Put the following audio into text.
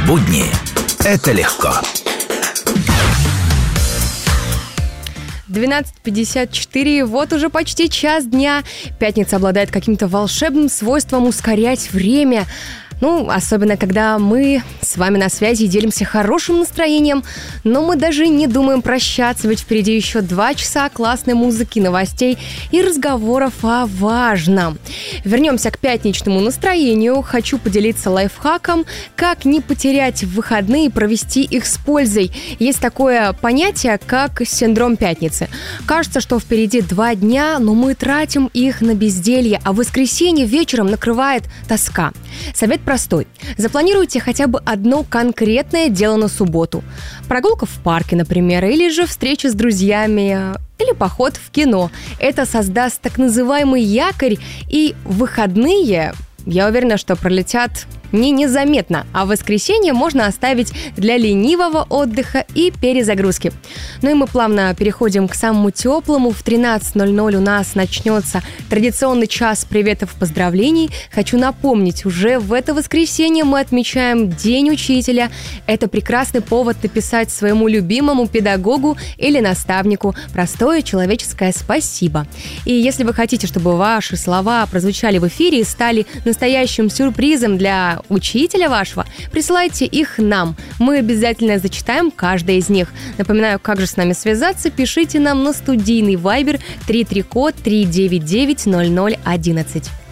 Будни – это легко. 12:54, вот уже почти час дня. Пятница обладает каким-то волшебным свойством ускорять время. Особенно, когда мы с вами на связи и делимся хорошим настроением, но мы даже не думаем прощаться, ведь впереди еще 2 часа классной музыки, новостей и разговоров о важном. Вернемся к пятничному настроению. Хочу поделиться лайфхаком, как не потерять выходные и провести их с пользой. Есть такое понятие, как синдром пятницы. Кажется, что впереди 2 дня, но мы тратим их на безделье, а в воскресенье вечером накрывает тоска. Совет простой. Запланируйте хотя бы одно конкретное дело на субботу. Прогулка в парке, например, или же встреча с друзьями, или поход в кино. Это создаст так называемый якорь, и выходные, я уверена, что пролетят незаметно, а в воскресенье можно оставить для ленивого отдыха и перезагрузки. И мы плавно переходим к самому теплому. В 13:00 у нас начнется традиционный час приветов, поздравлений. Хочу напомнить, уже в это воскресенье мы отмечаем День учителя. Это прекрасный повод написать своему любимому педагогу или наставнику простое человеческое спасибо. И если вы хотите, чтобы ваши слова прозвучали в эфире и стали настоящим сюрпризом для учителя вашего, присылайте их нам. Мы обязательно зачитаем каждое из них. Напоминаю, как же с нами связаться. Пишите нам на студийный Viber 33 код 399 0011.